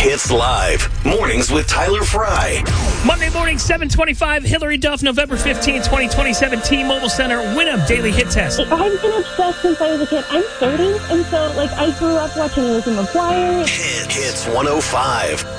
Hits Live. Mornings with Tyler Fry. Monday morning, 7:25. Hillary Duff, November 15, 2027. T-Mobile Center. Winamp Daily Hit Test. I've been obsessed since I was a kid. I'm 30, and so I grew up watching Lizzie McGuire. Hits 105.